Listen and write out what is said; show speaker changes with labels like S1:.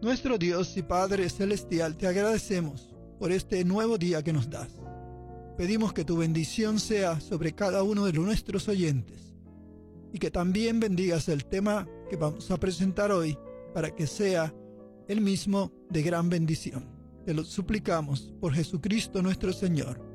S1: Nuestro Dios y Padre Celestial, te agradecemos por este nuevo día que nos das. Pedimos que tu bendición sea sobre cada uno de nuestros oyentes y que también bendigas el tema que vamos a presentar hoy para que sea el mismo de gran bendición. Te lo suplicamos por Jesucristo nuestro Señor.